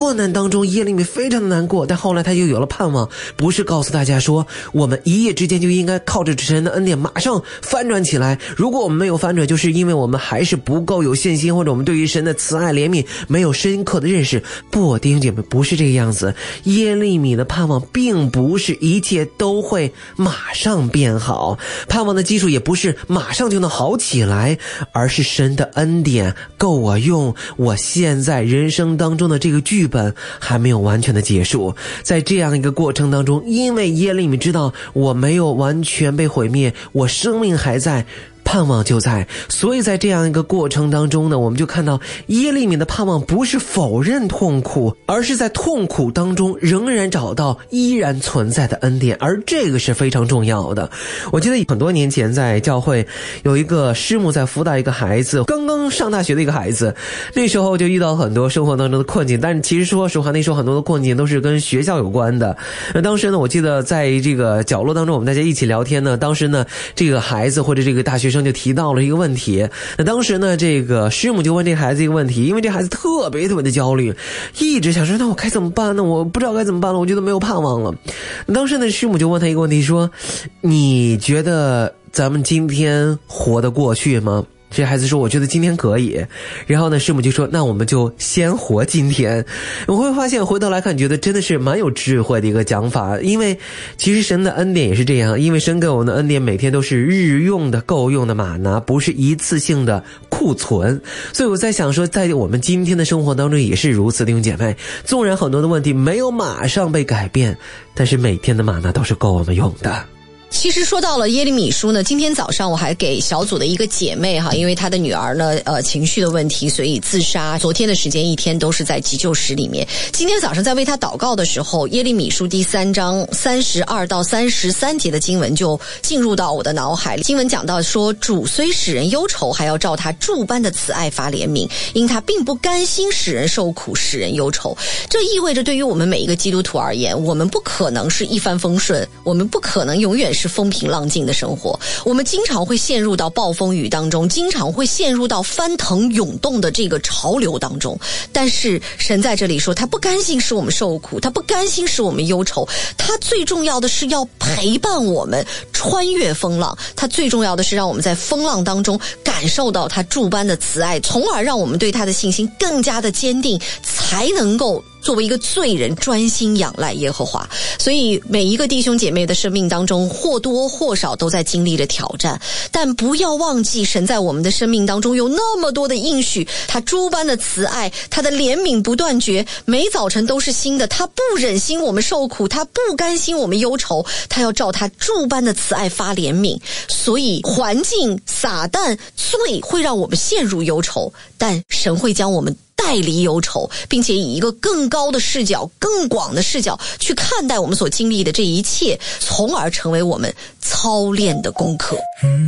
磨难当中，耶利米非常的难过，但后来他又有了盼望，不是告诉大家说我们一夜之间就应该靠着神的恩典马上翻转起来，如果我们没有翻转，就是因为我们还是不够有信心，或者我们对于神的慈爱怜悯没有深刻的认识。不，弟兄姐妹，不是这个样子。耶利米的盼望并不是一切都会马上变好，盼望的基础也不是马上就能好起来，而是神的恩典够我用，我现在人生当中的这个剧本还没有完全的结束。在这样一个过程当中，因为耶利米知道我没有完全被毁灭，我生命还在，盼望就在，所以在这样一个过程当中呢，我们就看到耶利米的盼望不是否认痛苦，而是在痛苦当中仍然找到依然存在的恩典，而这个是非常重要的。我记得很多年前在教会有一个师母在辅导一个孩子，刚刚上大学的一个孩子，那时候就遇到很多生活当中的困境，但是其实说实话，那时候很多的困境都是跟学校有关的。那当时呢，我记得在这个角落当中，我们大家一起聊天呢，当时呢，这个孩子或者这个大学生就提到了一个问题。那当时呢，这个师母就问这孩子一个问题，因为这孩子特别的焦虑，一直想说那我该怎么办呢？我不知道该怎么办了，我觉得没有盼望了。当时呢，师母就问他一个问题，说你觉得咱们今天活得过去吗？这孩子说我觉得今天可以。然后呢，师母就说那我们就先活今天。我会发现回头来看，觉得真的是蛮有智慧的一个讲法，因为其实神的恩典也是这样，因为神给我们的恩典每天都是日用的够用的玛拿，不是一次性的库存。所以我在想说，在我们今天的生活当中也是如此，弟兄姐妹，纵然很多的问题没有马上被改变，但是每天的玛拿都是够我们用的。 其实说到了耶利米书呢，今天早上我还给小组的一个姐妹哈，因为她的女儿呢情绪的问题，所以自杀。昨天的时间一天都是在急救室里面。今天早上在为她祷告的时候，耶利米书第3章32到33节的经文就进入到我的脑海里。经文讲到说，主虽使人忧愁，还要照他诸般的慈爱发怜悯，因他并不甘心使人受苦，使人忧愁。这意味着对于我们每一个基督徒而言，我们不可能是一帆风顺，我们不可能永远是风平浪静的生活，我们经常会陷入到暴风雨当中，经常会陷入到翻腾涌动的这个潮流当中。但是神在这里说，他不甘心使我们受苦，他不甘心使我们忧愁，他最重要的是要陪伴我们穿越风浪，他最重要的是让我们在风浪当中感受到他诸般的慈爱，从而让我们对他的信心更加的坚定，才能够作为一个罪人专心仰赖耶和华。所以每一个弟兄姐妹的生命当中，或多或少都在经历着挑战，但不要忘记神在我们的生命当中有那么多的应许，他诸般的慈爱，他的怜悯不断绝，每早晨都是新的，他不忍心我们受苦，他不甘心我们忧愁，他要照他诸般的慈爱发怜悯。所以环境、撒旦、罪会让我们陷入忧愁，但神会将我们带离忧愁，并且以一个更高的视角、更广的视角去看待我们所经历的这一切，从而成为我们操练的功课。